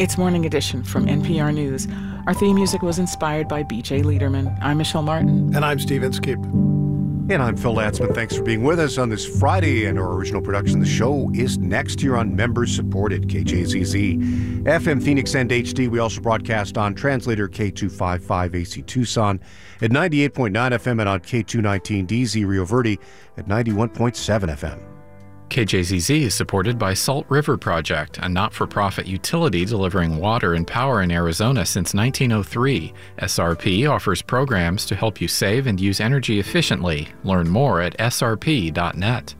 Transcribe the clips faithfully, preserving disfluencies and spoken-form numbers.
It's Morning Edition from N P R News. Our theme music was inspired by B J Liederman. I'm Michelle Martin. And I'm Steve Inskeep. And I'm Phil Lansman. Thanks for being with us on this Friday. And our original production, the show, is next year on member-supported K J Z Z, F M Phoenix and H D. We also broadcast on translator K two fifty-five A C Tucson at ninety-eight point nine F M and on K two nineteen D Z Rio Verde at ninety-one point seven F M. K J Z Z is supported by Salt River Project, a not-for-profit utility delivering water and power in Arizona since nineteen oh three. S R P offers programs to help you save and use energy efficiently. Learn more at S R P dot net.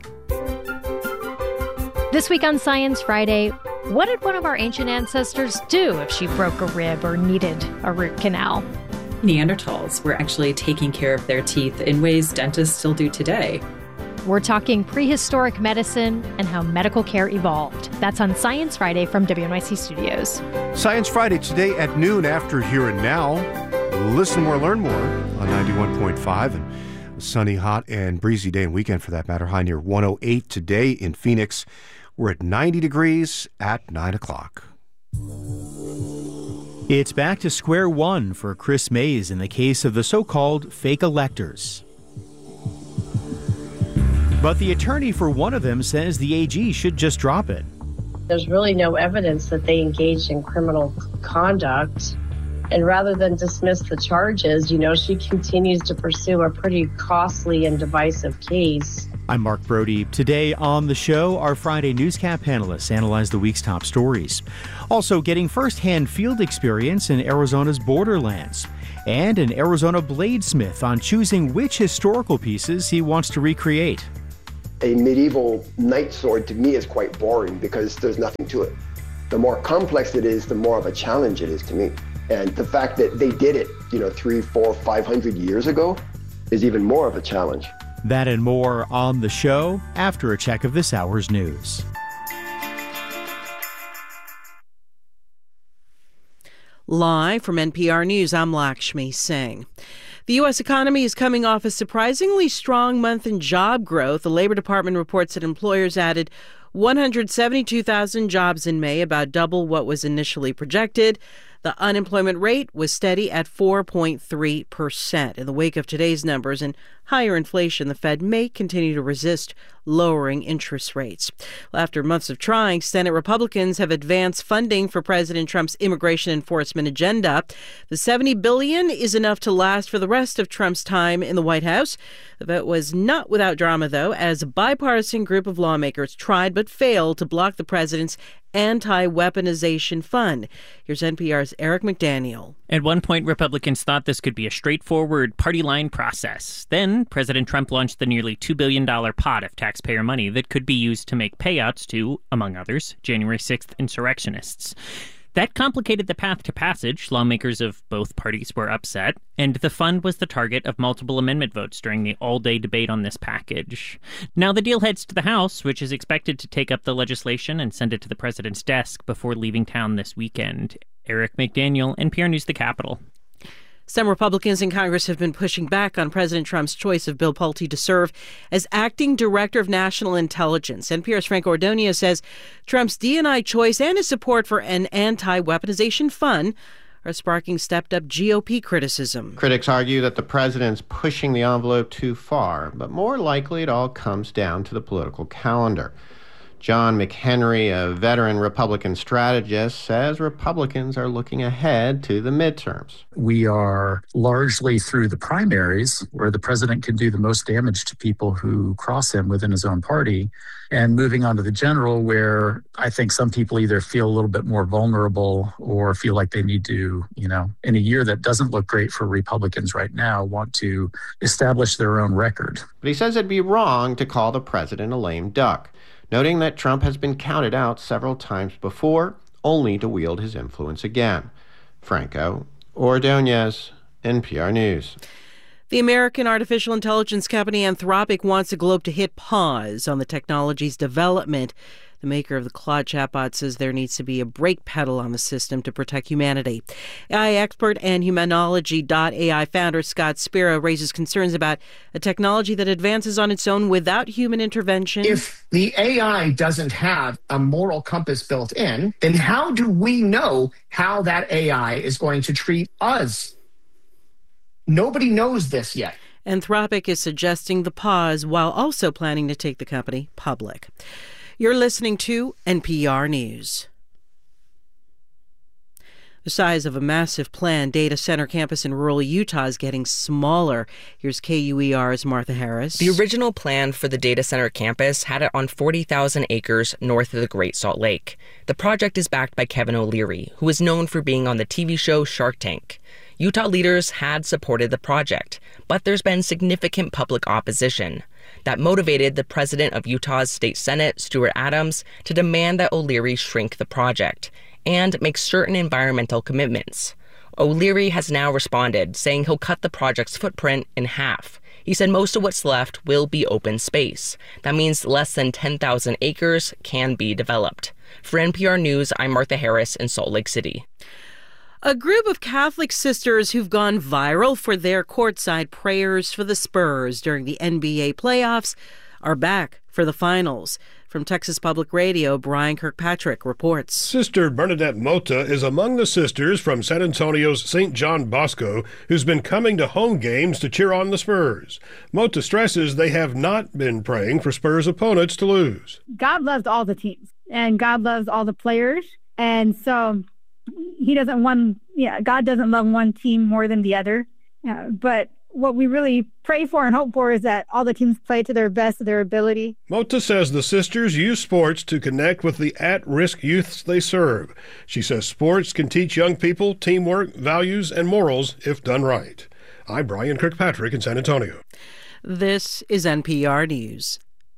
This week on Science Friday, what did one of our ancient ancestors do if she broke a rib or needed a root canal? Neanderthals were actually taking care of their teeth in ways dentists still do today. We're talking prehistoric medicine and how medical care evolved. That's on Science Friday from W N Y C Studios. Science Friday today at noon after Here and Now. Listen more, learn more on ninety-one point five. And a sunny, hot, and breezy day and weekend for that matter. High near one oh eight today in Phoenix. We're at ninety degrees at nine o'clock. It's back to square one for Chris Mays in the case of the so-called fake electors. But the attorney for one of them says the A G should just drop it. There's really no evidence that they engaged in criminal conduct. And rather than dismiss the charges, you know, she continues to pursue a pretty costly and divisive case. I'm Mark Brody. Today on the show, our Friday Newscap panelists analyze the week's top stories. Also getting first-hand field experience in Arizona's borderlands. And an Arizona bladesmith on choosing which historical pieces he wants to recreate. A medieval knight sword to me is quite boring because there's nothing to it. The more complex it is, the more of a challenge it is to me. And the fact that they did it, you know, three, four, five hundred years ago is even more of a challenge. That and more on the show after a check of this hour's news. Live from N P R News, I'm Lakshmi Singh. The U S economy is coming off a surprisingly strong month in job growth. The Labor Department reports that employers added one hundred seventy-two thousand jobs in May, about double what was initially projected. The unemployment rate was steady at four point three percent. In the wake of today's numbers and higher inflation, the Fed may continue to resist lowering interest rates. Well, after months of trying, Senate Republicans have advanced funding for President Trump's immigration enforcement agenda. The seventy billion dollars is enough to last for the rest of Trump's time in the White House. The vote was not without drama, though, as a bipartisan group of lawmakers tried but failed to block the president's anti-weaponization fund. Here's N P R's Eric McDaniel. At one point, Republicans thought this could be a straightforward party line process. Then President Trump launched the nearly two billion dollars pot of taxpayer money that could be used to make payouts to, among others, January sixth insurrectionists. That complicated the path to passage. Lawmakers of both parties were upset, and the fund was the target of multiple amendment votes during the all-day debate on this package. Now the deal heads to the House, which is expected to take up the legislation and send it to the president's desk before leaving town this weekend. Eric McDaniel, N P R News, the Capitol. Some Republicans in Congress have been pushing back on President Trump's choice of Bill Pulte to serve as acting director of national intelligence. N P R's Frank Ordonez says Trump's D and I choice and his support for an anti-weaponization fund are sparking stepped-up G O P criticism. Critics argue that the president's pushing the envelope too far, but more likely it all comes down to the political calendar. John McHenry, a veteran Republican strategist, says Republicans are looking ahead to the midterms. We are largely through the primaries, where the president can do the most damage to people who cross him within his own party, and moving on to the general, where I think some people either feel a little bit more vulnerable or feel like they need to, you know, in a year that doesn't look great for Republicans right now, want to establish their own record. But he says it'd be wrong to call the president a lame duck, noting that Trump has been counted out several times before, only to wield his influence again. Franco Ordonez, N P R News. The American artificial intelligence company Anthropic wants the globe to hit pause on the technology's development. The maker of the Claude chatbot says there needs to be a brake pedal on the system to protect humanity. A I expert and Humanology dot A I founder Scott Spiro raises concerns about a technology that advances on its own without human intervention. If the A I doesn't have a moral compass built in, then how do we know how that A I is going to treat us? Nobody knows this yet. Anthropic is suggesting the pause while also planning to take the company public. You're listening to N P R News. The size of a massive planned data center campus in rural Utah is getting smaller. Here's K U E R's Martha Harris. The original plan for the data center campus had it on forty thousand acres north of the Great Salt Lake. The project is backed by Kevin O'Leary, who is known for being on the T V show Shark Tank. Utah leaders had supported the project, but there's been significant public opposition. That motivated the president of Utah's State Senate, Stuart Adams, to demand that O'Leary shrink the project and make certain environmental commitments. O'Leary has now responded, saying he'll cut the project's footprint in half. He said most of what's left will be open space. That means less than ten thousand acres can be developed. For N P R News, I'm Martha Harris in Salt Lake City. A group of Catholic sisters who've gone viral for their courtside prayers for the Spurs during the N B A playoffs are back for the finals. From Texas Public Radio, Brian Kirkpatrick reports. Sister Bernadette Mota is among the sisters from San Antonio's Saint John Bosco who's been coming to home games to cheer on the Spurs. Mota stresses they have not been praying for Spurs opponents to lose. God loves all the teams, and God loves all the players, and so he doesn't one, yeah, God doesn't love one team more than the other. Uh, but what we really pray for and hope for is that all the teams play to their best of their ability. Mota says the sisters use sports to connect with the at-risk youths they serve. She says sports can teach young people teamwork, values, and morals if done right. I'm Brian Kirkpatrick in San Antonio. This is N P R News.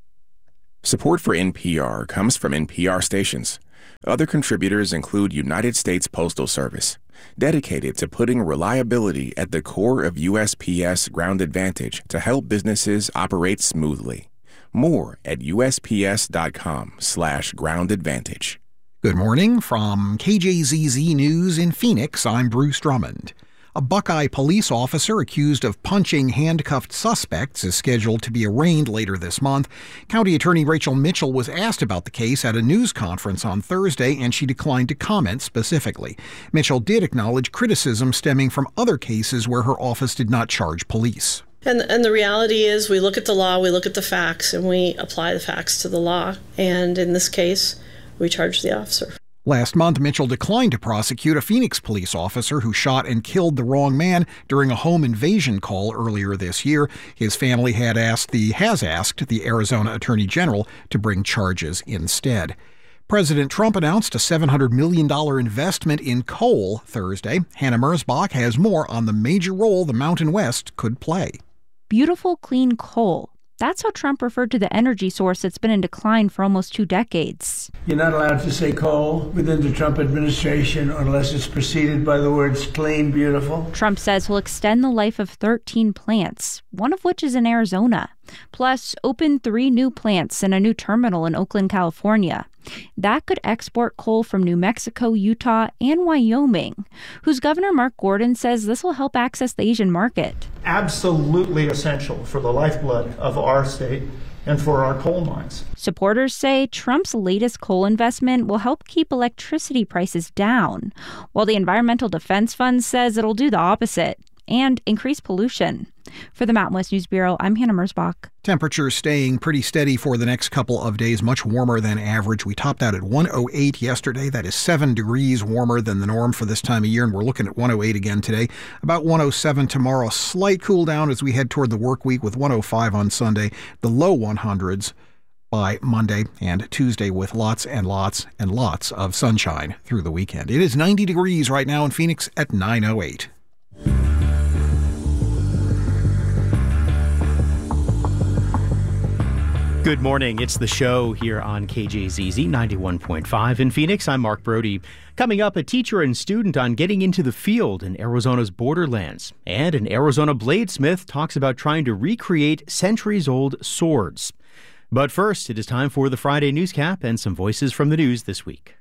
Support for N P R comes from N P R stations. Other contributors include United States Postal Service, dedicated to putting reliability at the core of U S P S Ground Advantage to help businesses operate smoothly. More at U S P S dot com slash ground advantage. Good morning from K J Z Z News in Phoenix. I'm Bruce Drummond. A Buckeye police officer accused of punching handcuffed suspects is scheduled to be arraigned later this month. County Attorney Rachel Mitchell was asked about the case at a news conference on Thursday, and she declined to comment specifically. Mitchell did acknowledge criticism stemming from other cases where her office did not charge police. And, and the reality is we look at the law, we look at the facts, and we apply the facts to the law. And in this case, we charge the officer. Last month, Mitchell declined to prosecute a Phoenix police officer who shot and killed the wrong man during a home invasion call earlier this year. His family had asked the has asked the Arizona Attorney General to bring charges instead. President Trump announced a seven hundred million dollars investment in coal Thursday. Hannah Merzbach has more on the major role the Mountain West could play. Beautiful, clean coal. That's how Trump referred to the energy source that's been in decline for almost two decades. You're not allowed to say coal within the Trump administration unless it's preceded by the words clean, beautiful. Trump says he'll extend the life of thirteen plants, one of which is in Arizona. Plus, open three new plants and a new terminal in Oakland, California. That could export coal from New Mexico, Utah, and Wyoming, whose Governor Mark Gordon says this will help access the Asian market. Absolutely essential for the lifeblood of our state and for our coal mines. Supporters say Trump's latest coal investment will help keep electricity prices down, while the Environmental Defense Fund says it'll do the opposite and increase pollution. For the Mountain West News Bureau, I'm Hannah Merzbach. Temperatures staying pretty steady for the next couple of days, much warmer than average. We topped out at one oh eight yesterday. That is seven degrees warmer than the norm for this time of year, and we're looking at one oh eight again today. About one oh seven tomorrow. Slight cool down as we head toward the work week with one oh five on Sunday. The low one hundreds by Monday and Tuesday with lots and lots and lots of sunshine through the weekend. It is ninety degrees right now in Phoenix at nine oh eight. Good morning. It's the show here on K J Z Z ninety-one point five in Phoenix. I'm Mark Brody. Coming up, a teacher and student on getting into the field in Arizona's borderlands. And an Arizona bladesmith talks about trying to recreate centuries-old swords. But first, it is time for the Friday Newscap and some voices from the news this week.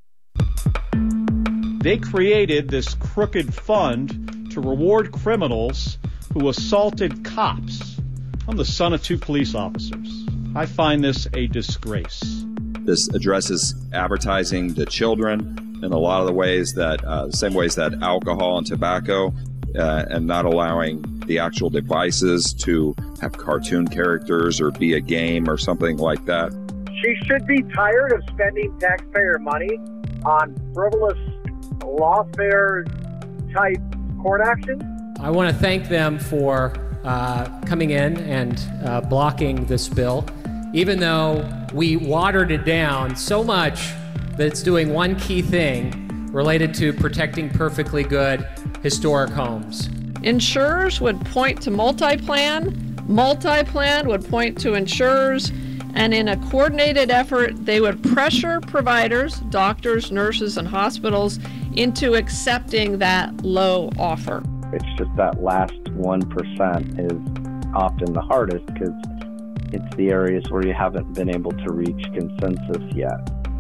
They created this crooked fund to reward criminals who assaulted cops. I'm the son of two police officers. I find this a disgrace. This addresses advertising to children in a lot of the ways that, uh, the same ways that alcohol and tobacco, uh, and not allowing the actual devices to have cartoon characters or be a game or something like that. She should be tired of spending taxpayer money on frivolous lawfare type court action. I want to thank them for uh, coming in and uh, blocking this bill, even though we watered it down so much that it's doing one key thing related to protecting perfectly good historic homes. Insurers would point to multi-plan, multi-plan would point to insurers, and in a coordinated effort, they would pressure providers, doctors, nurses, and hospitals into accepting that low offer. It's just that last one percent is often the hardest because it's the areas where you haven't been able to reach consensus yet.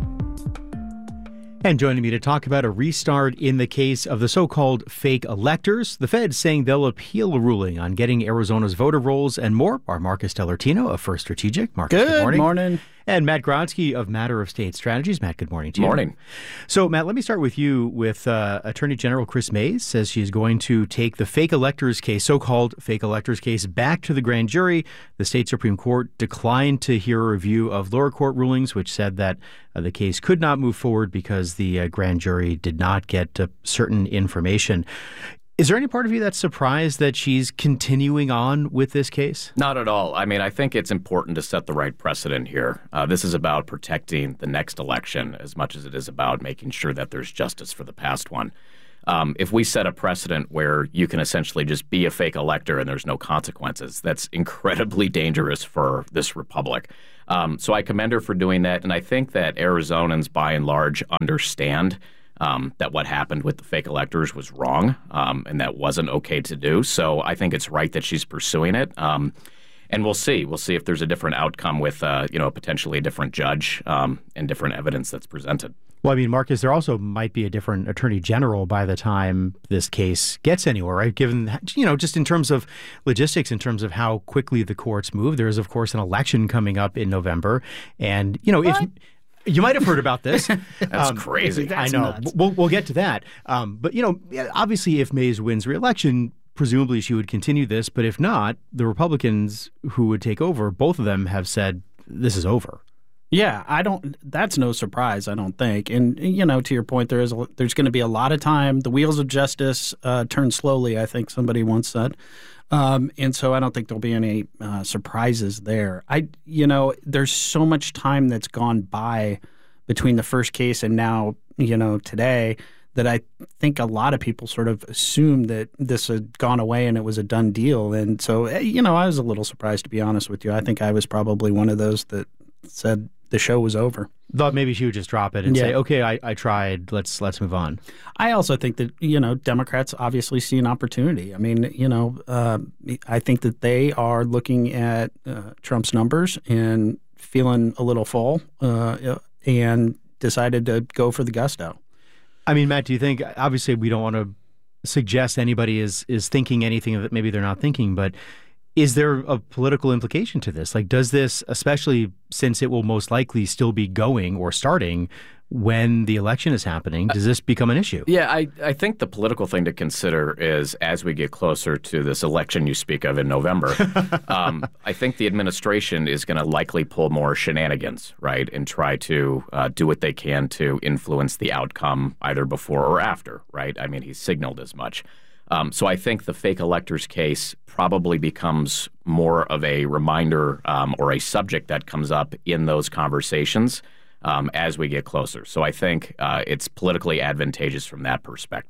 And joining me to talk about a restart in the case of the so-called fake electors, the Fed saying they'll appeal a ruling on getting Arizona's voter rolls and more, are Marcus Dellartino of First Strategic. Marcus, good, good morning. morning. And Matt Grodsky of Matter of State Strategies. Matt, good morning to you. Morning. So, Matt, let me start with you with uh, Attorney General Kris Mayes says she's going to take the fake electors case, so-called fake electors case, back to the grand jury. The state Supreme Court declined to hear a review of lower court rulings, which said that uh, the case could not move forward because the uh, grand jury did not get uh, certain information. Is there any part of you that's surprised that she's continuing on with this case? Not at all. I mean, I think it's important to set the right precedent here. Uh, this is about protecting the next election as much as it is about making sure that there's justice for the past one. Um, if we set a precedent where you can essentially just be a fake elector and there's no consequences, that's incredibly dangerous for this republic. Um, so I commend her for doing that, and I think that Arizonans, by and large, understand Um, that what happened with the fake electors was wrong, um, and that wasn't okay to do. So I think it's right that she's pursuing it. Um, and we'll see. We'll see if there's a different outcome with, uh, you know, potentially a different judge um, and different evidence that's presented. Well, I mean, Marcus, there also might be a different attorney general by the time this case gets anywhere, right? Given, you know, just in terms of logistics, in terms of how quickly the courts move, there is, of course, an election coming up in November. And, you know, what? if... You might have heard about this. That's um, crazy. That's I know. Nuts. We'll, we'll get to that. Um, but, you know, obviously, if Mayes wins re-election, presumably she would continue this. But if not, the Republicans who would take over, both of them have said this is over. Yeah, I don't. That's no surprise, I don't think. And, you know, to your point, there is a, there's going to be a lot of time. The wheels of justice uh, turn slowly, I think somebody once said. Um, and so I don't think there'll be any uh, surprises there. I, you know, there's so much time that's gone by between the first case and now, you know, today, that I think a lot of people sort of assumed that this had gone away and it was a done deal. And so, you know, I was a little surprised, to be honest with you. I think I was probably one of those that said the show was over. Thought maybe she would just drop it and yeah. say, okay, I, I tried, let's let's move on. I also think that, you know, Democrats obviously see an opportunity. I mean, you know, uh, I think that they are looking at uh, Trump's numbers and feeling a little full uh, and decided to go for the gusto. I mean, Matt, do you think, obviously we don't want to suggest anybody is is thinking anything that maybe they're not thinking, but is there a political implication to this? Like, does this, especially since it will most likely still be going or starting when the election is happening, does this become an issue? Yeah, I, I think the political thing to consider is as we get closer to this election you speak of in November, um, I think the administration is going to likely pull more shenanigans, right, and try to uh, do what they can to influence the outcome either before or after, right? I mean, he's signaled as much. Um, so I think the fake electors case probably becomes more of a reminder um, or a subject that comes up in those conversations um, as we get closer. So I think uh, it's politically advantageous from that perspective.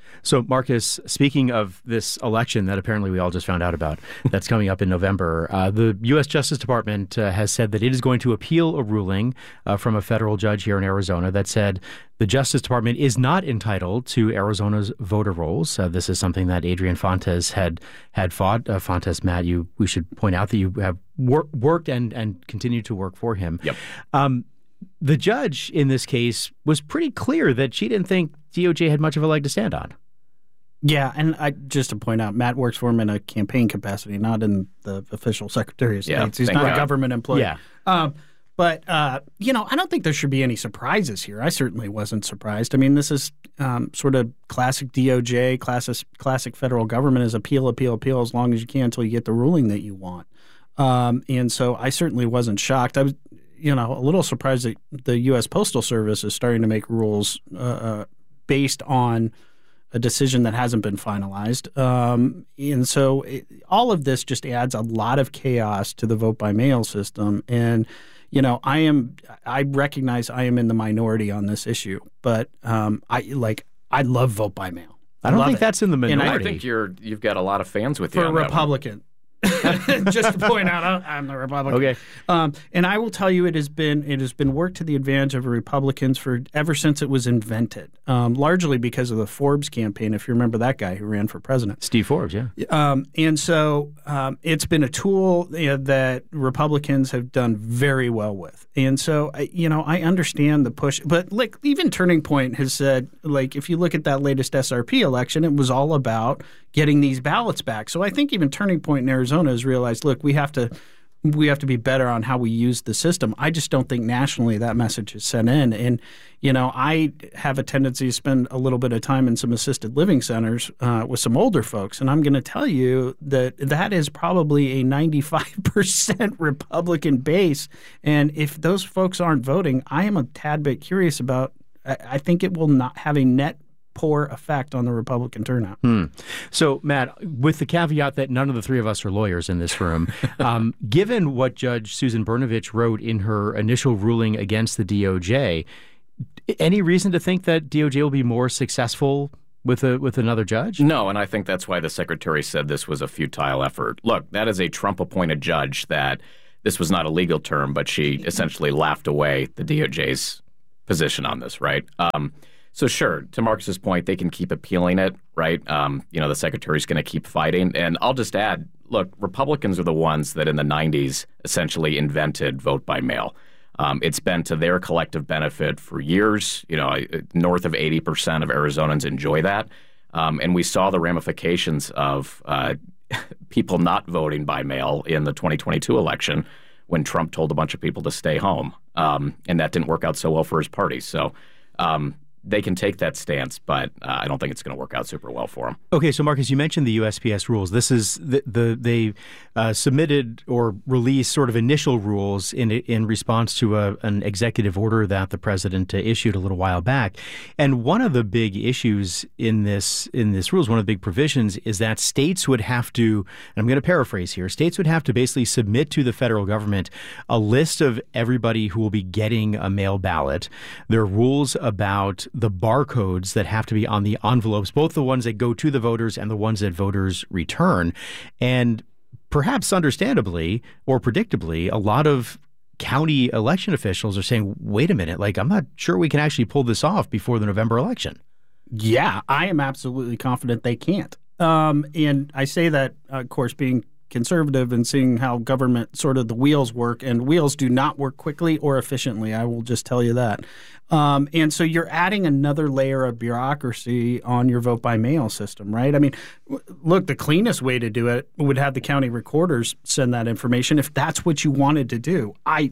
So, Marcus, speaking of this election that apparently we all just found out about that's coming up in November, uh, the U S Justice Department uh, has said that it is going to appeal a ruling uh, from a federal judge here in Arizona that said the Justice Department is not entitled to Arizona's voter rolls. Uh, this is something that Adrian Fontes had had fought. Uh, Fontes, Matt, you we should point out that you have wor- worked and, and continue to work for him. Yep. Um, the judge in this case was pretty clear that she didn't think D O J had much of a leg to stand on. Yeah, and I just to point out, Matt works for him in a campaign capacity, not in the official Secretary of State. Yeah, He's not God. a government employee. Yeah. Um, but, uh, you know, I don't think there should be any surprises here. I certainly wasn't surprised. I mean, this is um, sort of classic D O J, classic, classic federal government is appeal, appeal, appeal as long as you can until you get the ruling that you want. Um, and so I certainly wasn't shocked. I was, you know, a little surprised that the U S Postal Service is starting to make rules uh, uh, based on a decision that hasn't been finalized. Um, and so it, all of this just adds a lot of chaos to the vote by mail system. And, you know, I am, I recognize I am in the minority on this issue, but um, I like, I love vote by mail. I don't love think it. that's in the minority. I think you're you've got a lot of fans with you For on a that one. Republican. Just to point out, I'm the Republican. Okay. Um, and I will tell you, it has been it has been worked to the advantage of Republicans for ever since it was invented. Um, largely because of the Forbes campaign, if you remember that guy who ran for president, Steve Forbes. Yeah. Um, and so um, it's been a tool you know, that Republicans have done very well with. And so I- you know, I understand the push, but like even Turning Point has said, like if you look at that latest S R P election, it was all about getting these ballots back. So I think even Turning Point in Arizona has realized, look, we have to we have to be better on how we use the system. I just don't think nationally that message is sent in. And, you know, I have a tendency to spend a little bit of time in some assisted living centers uh, with some older folks. And I'm going to tell you that that is probably a ninety-five percent Republican base. And if those folks aren't voting, I am a tad bit curious about, I, I think it will not have a net poor effect on the Republican turnout. Hmm. So, Matt, with the caveat that none of the three of us are lawyers in this room, um, given what Judge Susan Brnovich wrote in her initial ruling against the D O J, any reason to think that D O J will be more successful with a with another judge? No, and I think that's why the secretary said this was a futile effort. Look, that is a Trump-appointed judge that this was not a legal term, but she essentially laughed away the D O J's position on this, right? Um, So sure, to Marcus's point, they can keep appealing it, right? Um, you know, the secretary's going to keep fighting. And I'll just add, look, Republicans are the ones that in the nineties essentially invented vote by mail. Um, it's been to their collective benefit for years. You know, north of eighty percent of Arizonans enjoy that. Um, and we saw the ramifications of uh, people not voting by mail in the twenty twenty-two election when Trump told a bunch of people to stay home. Um, and that didn't work out so well for his party. So, um, they can take that stance, but uh, I don't think it's going to work out super well for them. Okay, so Marcus, you mentioned the U S P S rules. This is the, the they uh, submitted or released sort of initial rules in in response to a, an executive order that the president uh, issued a little while back. And one of the big issues in this in this rules, one of the big provisions, is that states would have to, and I'm going to paraphrase here, states would have to basically submit to the federal government a list of everybody who will be getting a mail ballot. There are rules about the barcodes that have to be on the envelopes, both the ones that go to the voters and the ones that voters return. And perhaps understandably or predictably, a lot of county election officials are saying, wait a minute, like, I'm not sure we can actually pull this off before the November election. Yeah, I am absolutely confident they can't. Um, and I say that, uh, of course, being conservative and seeing how government sort of the wheels work, and wheels do not work quickly or efficiently. I will just tell you that. Um, and so you're adding another layer of bureaucracy on your vote by mail system, right? I mean, w- look, the cleanest way to do it would have the county recorders send that information if that's what you wanted to do. I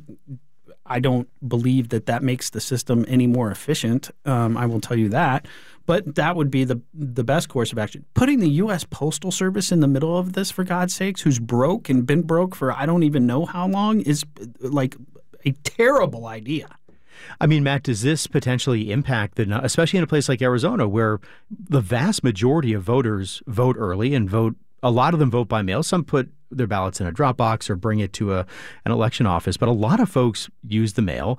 I don't believe that that makes the system any more efficient. Um, I will tell you that. But that would be the the best course of action. Putting the U S Postal Service in the middle of this, for God's sakes, who's broke and been broke for I don't even know how long, is like a terrible idea. I mean, Matt, does this potentially impact, the, especially in a place like Arizona, where the vast majority of voters vote early and vote, a lot of them vote by mail. Some put their ballots in a drop box or bring it to a, an election office, but a lot of folks use the mail.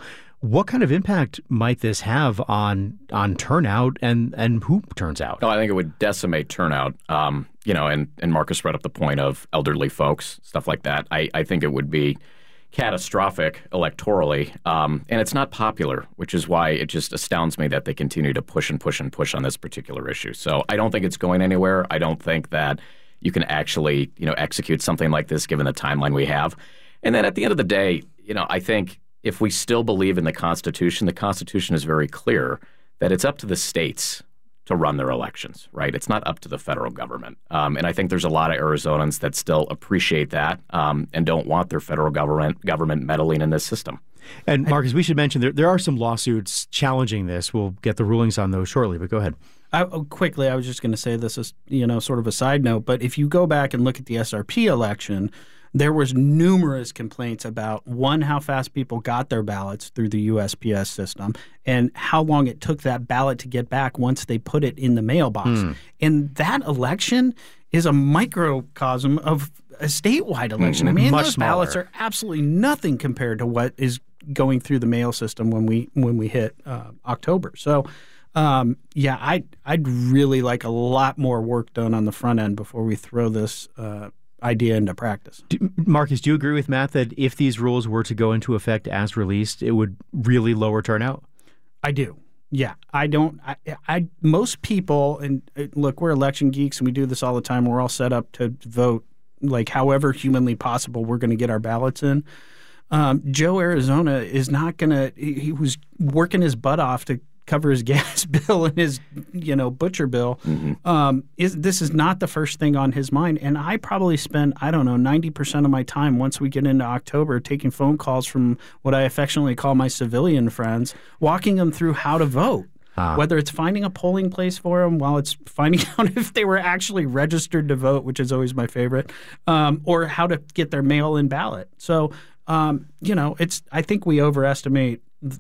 What kind of impact might this have on on turnout and, and who turns out? Oh, I think it would decimate turnout. Um, you know, and, and Marcus brought up the point of elderly folks, stuff like that. I, I think it would be catastrophic electorally, um, and it's not popular, which is why it just astounds me that they continue to push and push and push on this particular issue. So I don't think it's going anywhere. I don't think that you can actually, you know, execute something like this given the timeline we have. And then at the end of the day, you know, I think if we still believe in the Constitution, the Constitution is very clear that it's up to the states to run their elections, right? It's not up to the federal government. Um, and I think there's a lot of Arizonans that still appreciate that um, and don't want their federal government government meddling in this system. And Marcus, we should mention there, there are some lawsuits challenging this. We'll get the rulings on those shortly, but go ahead. I, quickly, I was just going to say this is, you know, sort of a side note, but if you go back and look at the S R P election, there was numerous complaints about, one, how fast people got their ballots through the U S P S system and how long it took that ballot to get back once they put it in the mailbox. Mm. And that election is a microcosm of a statewide election. Mm, I mean, those smaller. ballots are absolutely nothing compared to what is going through the mail system when we when we hit uh, October. So, um, yeah, I'd, I'd really like a lot more work done on the front end before we throw this uh idea into practice. Do, Marcus, do you agree with Matt that if these rules were to go into effect as released, it would really lower turnout? I do. Yeah, I don't. I, I most people, and look, we're election geeks, and we do this all the time. We're all set up to vote, like however humanly possible. We're going to get our ballots in. Um, Joe Arizona is not going to. He, he was working his butt off to cover his gas bill and his, you know, butcher bill. Mm-hmm. Um, is this is not the first thing on his mind. And I probably spend, I don't know, ninety percent of my time once we get into October taking phone calls from what I affectionately call my civilian friends, walking them through how to vote. Ah. Whether it's finding a polling place for them, while it's finding out if they were actually registered to vote, which is always my favorite, um, or how to get their mail-in ballot. So, um, you know, it's. I think we overestimate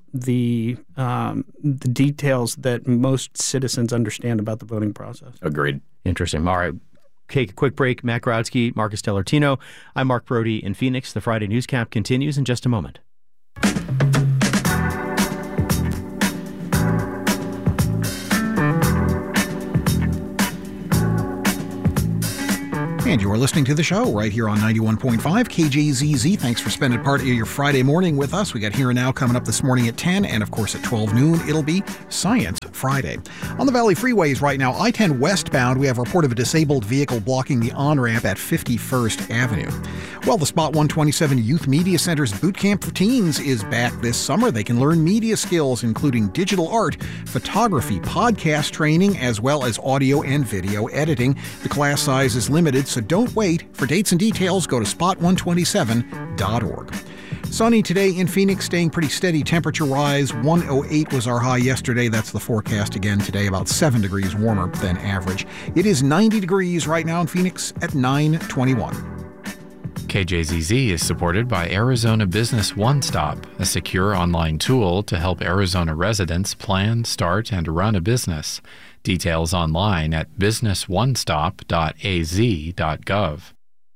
the um, the details that most citizens understand about the voting process. Agreed. Interesting. All right. Take a quick break. Matt Grodzki, Marcus Dellartino. I'm Mark Brody in Phoenix. The Friday Newscap continues in just a moment. And you are listening to the show right here on ninety-one point five K J Z Z. Thanks for spending part of your Friday morning with us. We got Here and Now coming up this morning at ten, and of course at twelve noon, it'll be Science Friday. On the Valley Freeways right now, I ten westbound, we have a report of a disabled vehicle blocking the on-ramp at fifty-first Avenue. Well, the Spot one twenty-seven Youth Media Center's Boot Camp for Teens is back this summer. They can learn media skills, including digital art, photography, podcast training, as well as audio and video editing. The class size is limited, so don't wait. For dates and details, go to spot one twenty-seven dot org. Sunny today in Phoenix, staying pretty steady temperature-wise. one oh eight was our high yesterday. That's the forecast again today, about seven degrees warmer than average. It is ninety degrees right now in Phoenix at nine twenty-one. K J Z Z is supported by Arizona Business One Stop, a secure online tool to help Arizona residents plan, start, and run a business. Details online at business one stop dot a z dot gov.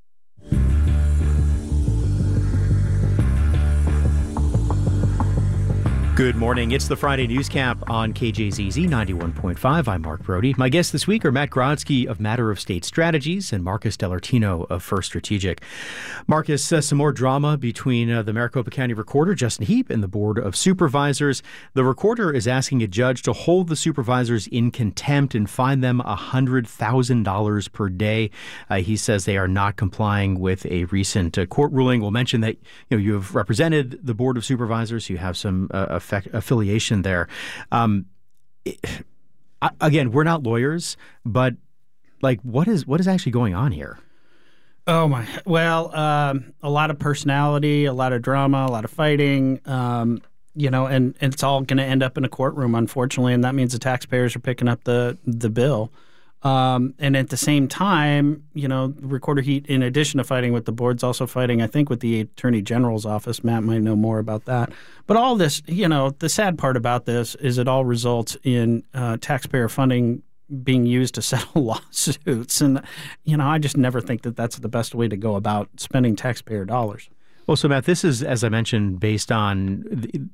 Good morning. It's the Friday Newscap on K J Z Z ninety-one point five. I'm Mark Brody. My guests this week are Matt Grodzki of Matter of State Strategies and Marcus Dellartino of First Strategic. Marcus, uh, some more drama between uh, the Maricopa County Recorder, Justin Heap, and the Board of Supervisors. The Recorder is asking a judge to hold the supervisors in contempt and fine them one hundred thousand dollars per day. Uh, he says they are not complying with a recent uh, court ruling. We'll mention that you know you have represented the Board of Supervisors. You have some uh, affiliation there. Um, it, again, we're not lawyers, but like, what is what is actually going on here? Oh my! Well, um, a lot of personality, a lot of drama, a lot of fighting. Um, you know, and, and it's all going to end up in a courtroom, unfortunately, and that means the taxpayers are picking up the the bill. Um, and at the same time, you know, Recorder Heap, in addition to fighting with the board's also fighting, I think, with the Attorney General's office. Matt might know more about that. But all this, you know, the sad part about this is it all results in uh, taxpayer funding being used to settle lawsuits. And, you know, I just never think that that's the best way to go about spending taxpayer dollars. Well, so Matt, this is, as I mentioned, based on the,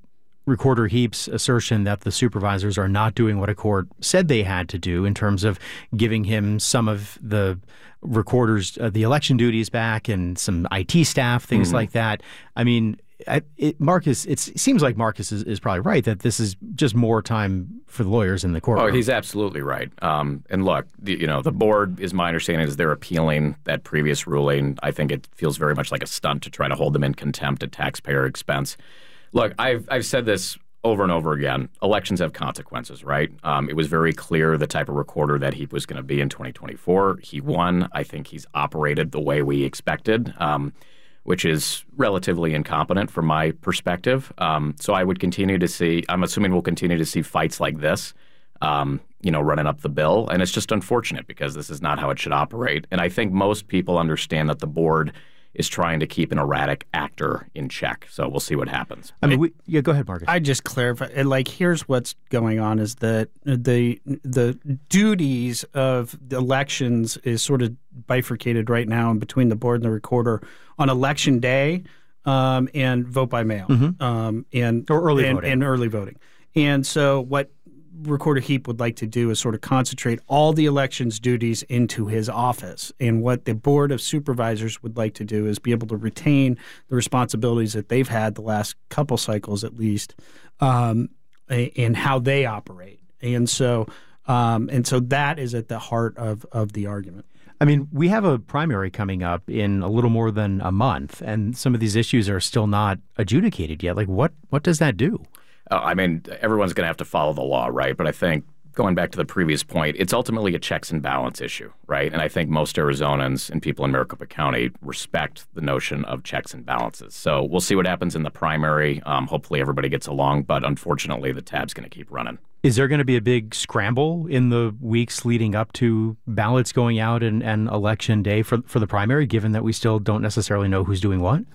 Recorder Heap's assertion that the supervisors are not doing what a court said they had to do in terms of giving him some of the recorders, uh, the election duties back and some I T staff, things mm-hmm. like that. I mean, I, it, Marcus, it's, it seems like Marcus is, is probably right that this is just more time for the lawyers in the courtroom. Oh, he's absolutely right. Um, and look, the, you know, the board, is my understanding, is they're appealing that previous ruling. I think it feels very much like a stunt to try to hold them in contempt at taxpayer expense. Look, I've I've said this over and over again. Elections have consequences, right? Um, it was very clear the type of recorder that he was going to be in twenty twenty-four. He won. I think he's operated the way we expected. Um, which is relatively incompetent from my perspective. Um, so I would continue to see, I'm assuming we'll continue to see fights like this, um, you know, running up the bill. And it's just unfortunate because this is not how it should operate. And I think most people understand that the board is trying to keep an erratic actor in check. So we'll see what happens. I mean, we, yeah, go ahead, Marcus. I just clarify, like, here's what's going on is that the the duties of the elections is sort of bifurcated right now in between the board and the recorder on election day um, and vote by mail mm-hmm. um, and or early and, voting. and early voting. And so what Recorder Heap would like to do is sort of concentrate all the elections duties into his office. And what the Board of Supervisors would like to do is be able to retain the responsibilities that they've had the last couple cycles at least um, and how they operate. And so um, and so that is at the heart of, of the argument. I mean, we have a primary coming up in a little more than a month, and some of these issues are still not adjudicated yet. Like, what, what does that do? Uh, I mean, everyone's going to have to follow the law, right? But I think going back to the previous point, it's ultimately a checks and balance issue, right? And I think most Arizonans and people in Maricopa County respect the notion of checks and balances. So we'll see what happens in the primary. Um, hopefully everybody gets along, but unfortunately the tab's going to keep running. Is there going to be a big scramble in the weeks leading up to ballots going out and, and election day for for the primary, given that we still don't necessarily know who's doing what?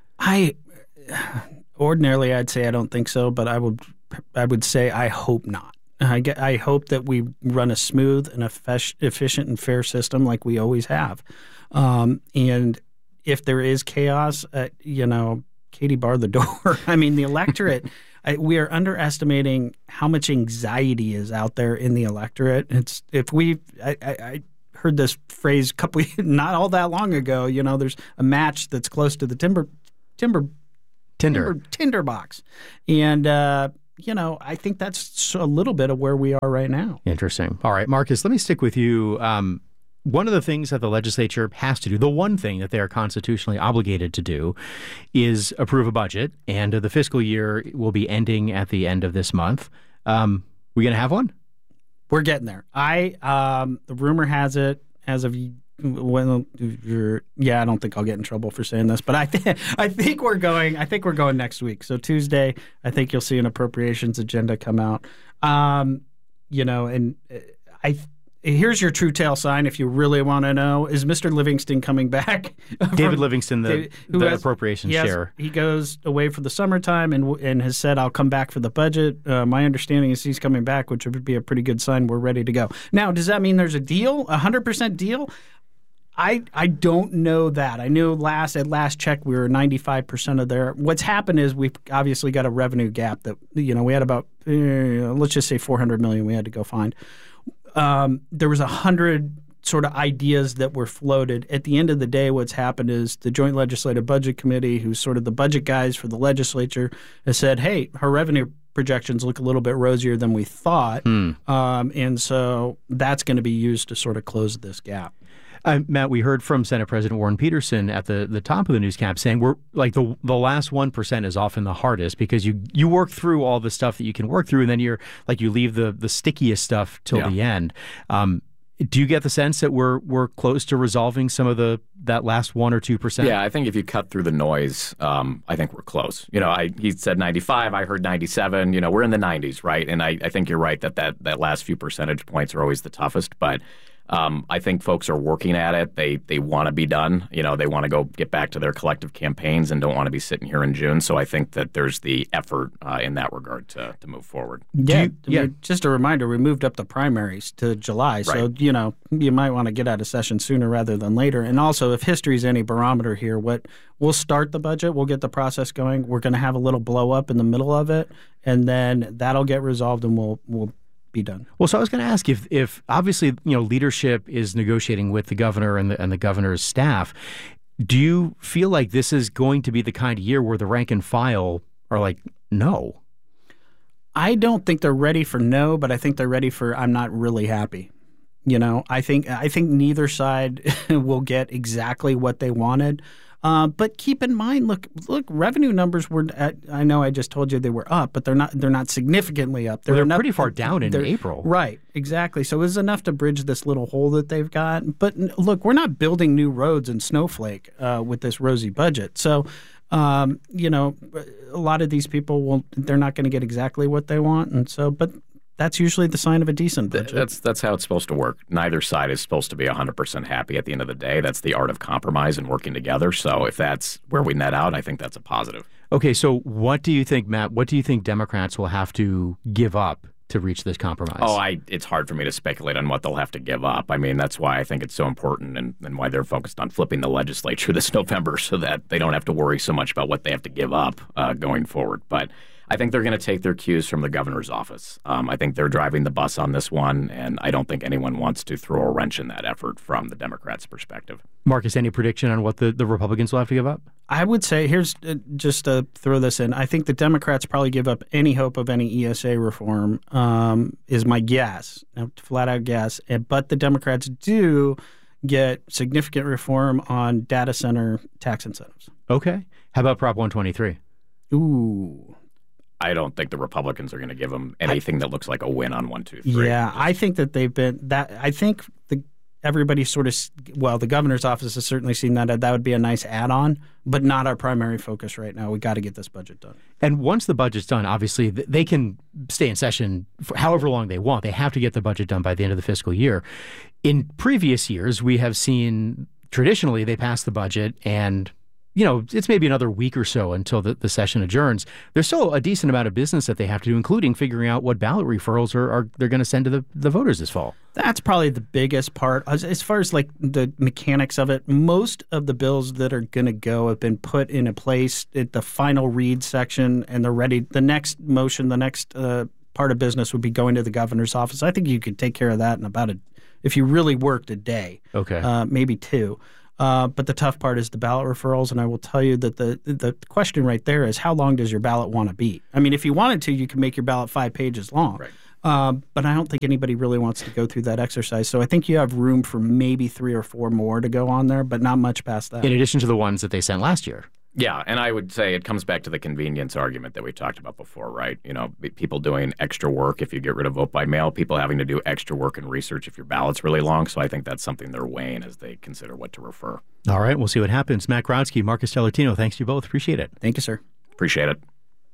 I ordinarily I'd say I don't think so, but I would I would say I hope not. I get, I hope that we run a smooth and efficient and fair system like we always have. Um, and if there is chaos, uh, you know, Katie, bar the door. I mean, the electorate. I, we are underestimating how much anxiety is out there in the electorate. It's if we, I, I, I heard this phrase a couple, not all that long ago. You know, there's a match that's close to the timber, timber, tinder, timber, tinder box, and uh, you know, I think that's a little bit of where we are right now. Interesting. All right, Marcus, let me stick with you. Um, One of the things that the legislature has to do, the one thing that they are constitutionally obligated to do, is approve a budget. And the fiscal year will be ending at the end of this month. Um, we going to have one? We're getting there. I um, the rumor has it as of well, you're, yeah, I don't think I'll get in trouble for saying this, but I think I think we're going. I think we're going next week. So Tuesday, I think you'll see an appropriations agenda come out. Um, you know, and I. Here's your true tail sign if you really want to know. Is Mister Livingston coming back? David Livingston, the, David, who the has, appropriations he has, chair. He goes away for the summertime and and has said, I'll come back for the budget. Uh, my understanding is he's coming back, which would be a pretty good sign we're ready to go. Now, does that mean there's a deal, a one hundred percent deal? I I don't know that. I knew last at last check we were ninety-five percent of there. What's happened is we've obviously got a revenue gap that, you know, we had about, uh, let's just say four hundred million dollars we had to go find. Um, there was a hundred sort of ideas that were floated. At the end of the day, what's happened is the Joint Legislative Budget Committee, who's sort of the budget guys for the legislature, has said, hey, her revenue projections look a little bit rosier than we thought. Hmm. Um, and so that's going to be used to sort of close this gap. Uh, Matt, we heard from Senate President Warren Peterson at the, the top of the newscap saying we're like the the last one percent is often the hardest because you you work through all the stuff that you can work through, and then you're like you leave the the stickiest stuff till yeah. the end. Um, do you get the sense that we're we're close to resolving some of the that last one or two percent? Yeah, I think if you cut through the noise, um, I think we're close. You know, I he said ninety-five, I heard ninety-seven. You know, we're in the nineties, right? And I, I think you're right that, that that last few percentage points are always the toughest, but. Um, I think folks are working at it. They they want to be done. You know, they want to go get back to their collective campaigns and don't want to be sitting here in June. So I think that there's the effort uh, in that regard to, to move forward. Yeah, you, yeah. I mean, just a reminder, we moved up the primaries to July. So, right. you know, you might want to get out of session sooner rather than later. And also, if history's any barometer here, what we'll start the budget, we'll get the process going. We're going to have a little blow up in the middle of it, and then that'll get resolved and we'll we'll be done. Well, so I was going to ask if, if obviously, you know, leadership is negotiating with the governor and the, and the governor's staff. Do you feel like this is going to be the kind of year where the rank and file are like, no? I don't think they're ready for no, but I think they're ready for I'm not really happy. You know, I think I think neither side will get exactly what they wanted. Uh, but keep in mind, look, look, revenue numbers were. At, I know I just told you they were up, but they're not. They're not significantly up. They're, well, they're enough, pretty far down in April, right? Exactly. So it was enough to bridge this little hole that they've got. But look, we're not building new roads in Snowflake uh, with this rosy budget. So, um, you know, a lot of these people will. They're not going to get exactly what they want, and so, but. That's usually the sign of a decent budget. That's that's how it's supposed to work. Neither side is supposed to be one hundred percent happy at the end of the day. That's the art of compromise and working together. So if that's where we net out, I think that's a positive. Okay, so what do you think, Matt, what do you think Democrats will have to give up to reach this compromise? Oh, I it's hard for me to speculate on what they'll have to give up. I mean, that's why I think it's so important and, and why they're focused on flipping the legislature this November so that they don't have to worry so much about what they have to give up uh, going forward. But I think they're going to take their cues from the governor's office. Um, I think they're driving the bus on this one, and I don't think anyone wants to throw a wrench in that effort from the Democrats' perspective. Marcus, any prediction on what the, the Republicans will have to give up? I would say, here's uh, just to throw this in, I think the Democrats probably give up any hope of any E S A reform, um, is my guess, flat out guess. But the Democrats do get significant reform on data center tax incentives. Okay. How about Prop one twenty-three? Ooh. I don't think the Republicans are going to give them anything I, that looks like a win on one, two, three. Yeah, I think that they've been that. I think the everybody sort of well, the governor's office has certainly seen that that would be a nice add-on, but not our primary focus right now. We got to get this budget done. And once the budget's done, obviously they can stay in session for however long they want. They have to get the budget done by the end of the fiscal year. In previous years, we have seen traditionally they pass the budget and. You know, it's maybe another week or so until the, the session adjourns. There's still a decent amount of business that they have to do, including figuring out what ballot referrals are, are they're going to send to the, the voters this fall. That's probably the biggest part. As, as far as like the mechanics of it, most of the bills that are going to go have been put in a place at the final read section, and they're ready. The next motion, the next uh, part of business would be going to the governor's office. I think you could take care of that in about a, if you really worked a day, okay, uh, maybe two. Uh, but the tough part is the ballot referrals, and I will tell you that the the question right there is how long does your ballot want to be? I mean, if you wanted to, you can make your ballot five pages long. Right. Um, but I don't think anybody really wants to go through that exercise. So I think you have room for maybe three or four more to go on there, but not much past that. In addition to the ones that they sent last year. Yeah, and I would say it comes back to the convenience argument that we talked about before, right? You know, people doing extra work if you get rid of vote by mail, people having to do extra work and research if your ballot's really long. So I think that's something they're weighing as they consider what to refer. All right, we'll see what happens. Matt Grodzki, Marcus Tallertino, thanks to you both. Appreciate it. Thank you, sir. Appreciate it.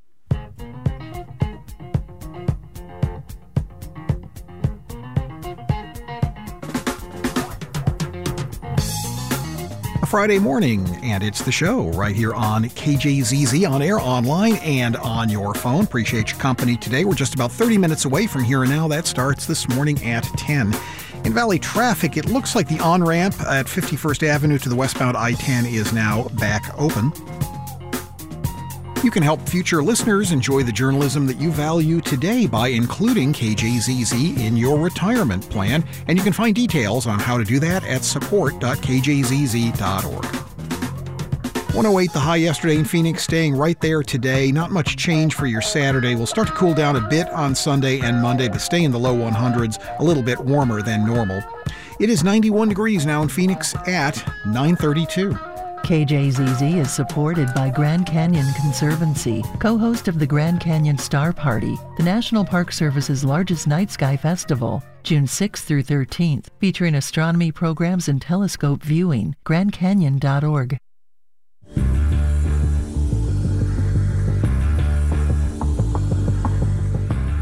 Friday morning, and it's the show right here on K J Z Z, on air, online, and on your phone. Appreciate your company today. We're just about thirty minutes away from Here and Now. That starts this morning at ten. In Valley traffic, it looks like the on-ramp at fifty-first Avenue to the westbound I ten is now back open. You can help future listeners enjoy the journalism that you value today by including K J Z Z in your retirement plan, and you can find details on how to do that at support dot k j z z dot org. one oh eight the high yesterday in Phoenix, staying right there today. Not much change for your Saturday. We'll start to cool down a bit on Sunday and Monday, but stay in the low hundreds, a little bit warmer than normal. It is ninety-one degrees now in Phoenix at nine thirty-two. K J Z Z is supported by Grand Canyon Conservancy, co-host of the Grand Canyon Star Party, the National Park Service's largest night sky festival, June sixth through thirteenth, featuring astronomy programs and telescope viewing. grand canyon dot org.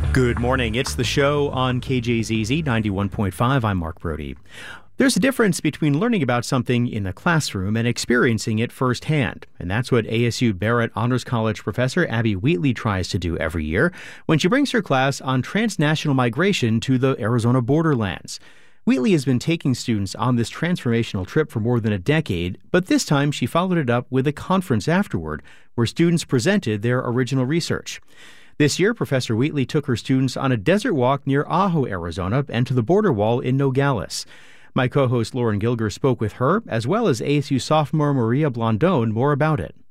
Good morning. It's the show on K J Z Z ninety-one point five. I'm Mark Brody. There's a difference between learning about something in the classroom and experiencing it firsthand. And that's what A S U Barrett Honors College professor Abby Wheatley tries to do every year when she brings her class on transnational migration to the Arizona borderlands. Wheatley has been taking students on this transformational trip for more than a decade, but this time she followed it up with a conference afterward where students presented their original research. This year, Professor Wheatley took her students on a desert walk near Ajo, Arizona, and to the border wall in Nogales. My co-host Lauren Gilger spoke with her, as well as A S U sophomore Maria Blandone, more about it.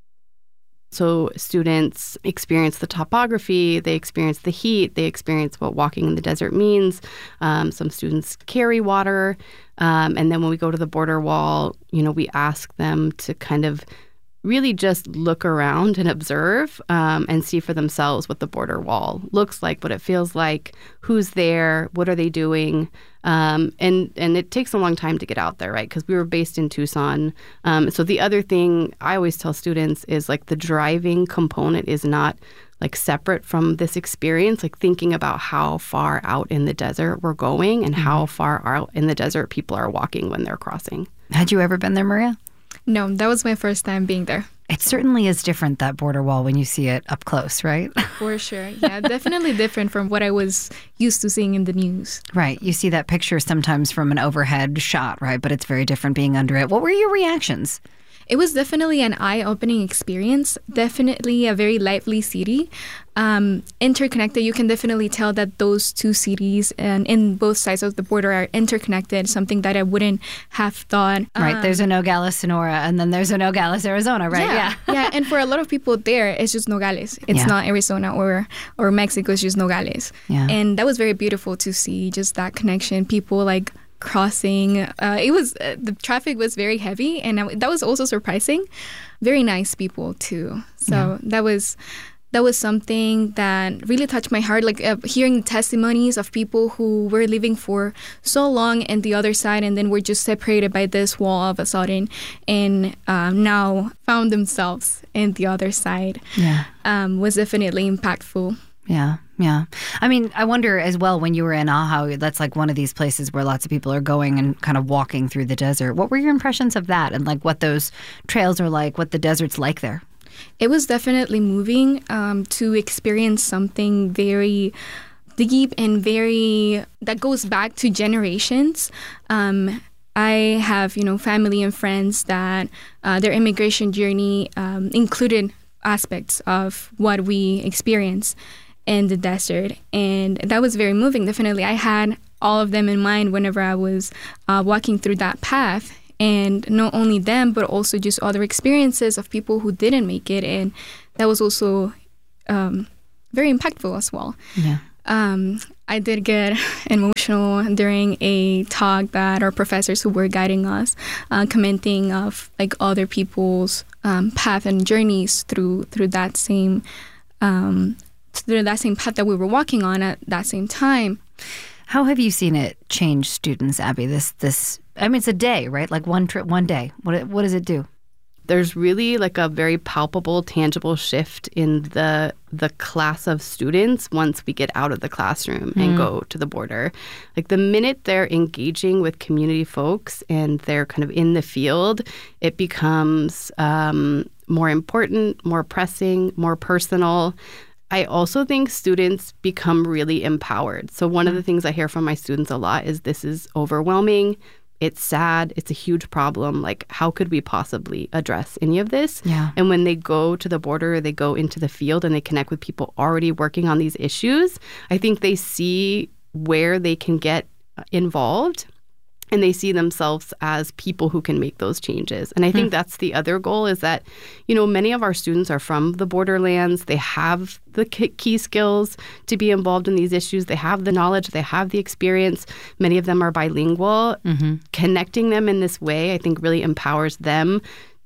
So students experience the topography, they experience the heat, they experience what walking in the desert means. Um, some students carry water. Um, and then when we go to the border wall, you know, we ask them to kind of really just look around and observe um, and see for themselves what the border wall looks like, what it feels like, who's there, what are they doing. Um, and, and it takes a long time to get out there, right? Because we were based in Tucson. Um, so the other thing I always tell students is like the driving component is not like separate from this experience, like thinking about how far out in the desert we're going and mm-hmm. how far out in the desert people are walking when they're crossing. Had you ever been there, Maria? No, that was my first time being there. It certainly is different, that border wall, when you see it up close, right? For sure. Yeah, definitely different from what I was used to seeing in the news. Right. You see that picture sometimes from an overhead shot, right? But it's very different being under it. What were your reactions? It was definitely an eye-opening experience, definitely a very lively city. Um, interconnected, you can definitely tell that those two cities and in both sides of the border are interconnected, something that I wouldn't have thought. Right, um, there's a Nogales, Sonora, and then there's a Nogales, Arizona, right? Yeah, yeah. yeah. And for a lot of people there, it's just Nogales. It's yeah. not Arizona or, or Mexico, it's just Nogales. Yeah. And that was very beautiful to see, just that connection. People like crossing. Uh, it was uh, the traffic was very heavy, and I, that was also surprising. Very nice people too. So yeah. that was that was something that really touched my heart. Like uh, hearing testimonies of people who were living for so long in the other side, and then were just separated by this wall all of a sudden, and uh, now found themselves in the other side. Yeah, um, was definitely impactful. Yeah, yeah. I mean, I wonder as well, when you were in Ajo, that's like one of these places where lots of people are going and kind of walking through the desert. What were your impressions of that and like what those trails are like, what the desert's like there? It was definitely moving um, to experience something very deep and very, that goes back to generations. Um, I have, you know, family and friends that uh, their immigration journey um, included aspects of what we experience in the desert, and that was very moving. Definitely, I had all of them in mind whenever I was uh, walking through that path, and not only them, but also just other experiences of people who didn't make it, and that was also um, very impactful as well. Yeah. Um, I did get emotional during a talk that our professors who were guiding us, uh, commenting of like other people's um, path and journeys through through that same. Um, through that same path that we were walking on at that same time. How have you seen it change students, Abby? This, this. I mean, it's a day, right? Like one trip, one day. What, what does it do? There's really like a very palpable, tangible shift in the the class of students once we get out of the classroom mm. and go to the border. Like the minute they're engaging with community folks and they're kind of in the field, it becomes um, more important, more pressing, more personal. I also think students become really empowered. So one of the things I hear from my students a lot is this is overwhelming. It's sad. It's a huge problem. Like, how could we possibly address any of this? Yeah. And when they go to the border, they go into the field and they connect with people already working on these issues, I think they see where they can get involved. And they see themselves as people who can make those changes. And I think mm. that's the other goal is that, you know, many of our students are from the borderlands. They have the key skills to be involved in these issues. They have the knowledge. They have the experience. Many of them are bilingual. Mm-hmm. Connecting them in this way, I think, really empowers them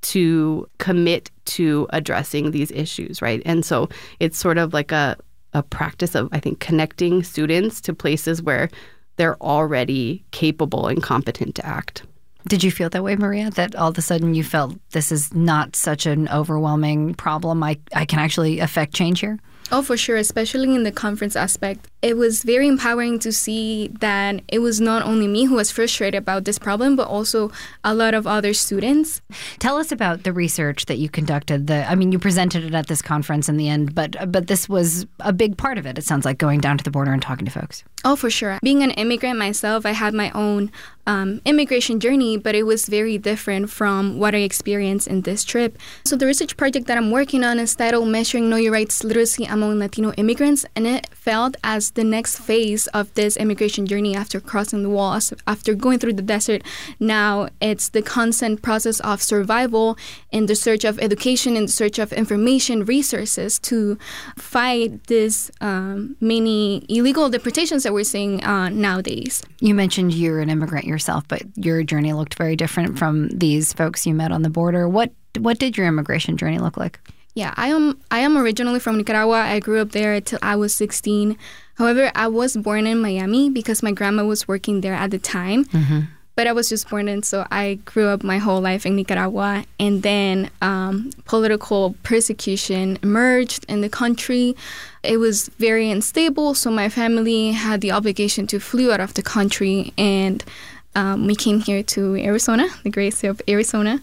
to commit to addressing these issues, right? And so it's sort of like a, a practice of, I think, connecting students to places where they're already capable and competent to act. Did you feel that way, Maria, that all of a sudden you felt this is not such an overwhelming problem? I, I can actually affect change here? Oh, for sure, especially in the conference aspect. It was very empowering to see that it was not only me who was frustrated about this problem, but also a lot of other students. Tell us about the research that you conducted. The, I mean, you presented it at this conference in the end, but but this was a big part of it, it sounds like, going down to the border and talking to folks. Oh, for sure. Being an immigrant myself, I had my own um, immigration journey, but it was very different from what I experienced in this trip. So the research project that I'm working on is titled Measuring Know Your Rights Literacy Among Latino Immigrants, and it felt as the next phase of this immigration journey after crossing the walls, after going through the desert. Now it's the constant process of survival in the search of education, in the search of information, resources to fight these um, many illegal deportations that we're seeing uh, nowadays. You mentioned you're an immigrant yourself, but your journey looked very different from these folks you met on the border. What what did your immigration journey look like? Yeah, I am I am originally from Nicaragua. I grew up there until I was sixteen. However, I was born in Miami because my grandma was working there at the time. Mm-hmm. But I was just born in, so I grew up my whole life in Nicaragua. And then um, political persecution emerged in the country. It was very unstable, so my family had the obligation to flee out of the country. And um, we came here to Arizona, the great state of Arizona.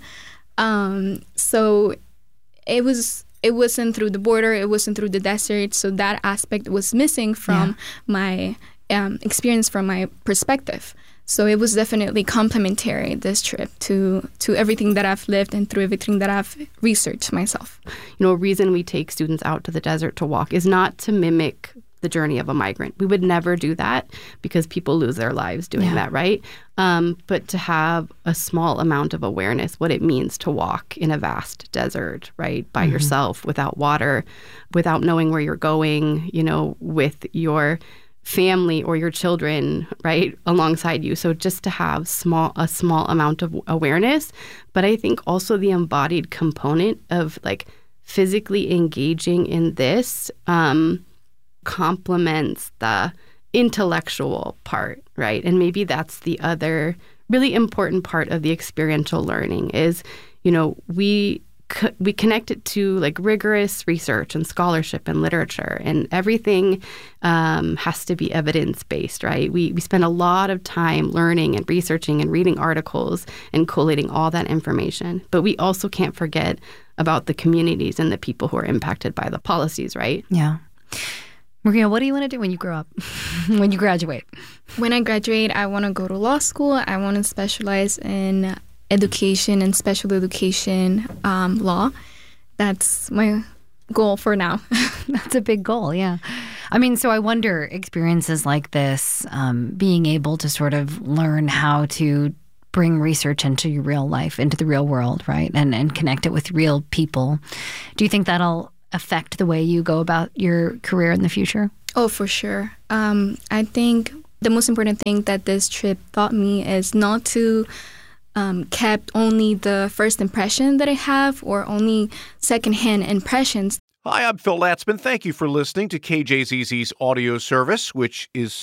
Um, so it was... It wasn't through the border. It wasn't through the desert. So that aspect was missing from yeah. my um, experience, from my perspective. So it was definitely complementary, this trip, to to everything that I've lived and through everything that I've researched myself. You know, a reason we take students out to the desert to walk is not to mimic the journey of a migrant. We would never do that because people lose their lives doing yeah. that, right? Um, but to have a small amount of awareness, what it means to walk in a vast desert, right, by mm-hmm. yourself, without water, without knowing where you're going, you know, with your family or your children, right, alongside you. So just to have small a small amount of awareness, but I think also the embodied component of like physically engaging in this um, complements the intellectual part, right? And maybe that's the other really important part of the experiential learning is, you know, we co- we connect it to like rigorous research and scholarship and literature, and everything um, has to be evidence-based, right? We we spend a lot of time learning and researching and reading articles and collating all that information, but we also can't forget about the communities and the people who are impacted by the policies, right? Yeah. Maria, what do you want to do when you grow up, when you graduate? When I graduate, I want to go to law school. I want to specialize in education and special education um, law. That's my goal for now. That's a big goal, yeah. I mean, so I wonder, experiences like this, um, being able to sort of learn how to bring research into your real life, into the real world, right, and and connect it with real people. Do you think that'll affect the way you go about your career in the future? Oh, for sure. Um, I think the most important thing that this trip taught me is not to um, keep only the first impression that I have or only secondhand impressions. Hi, I'm Phil Latzman. Thank you for listening to K J Z Z's audio service, which is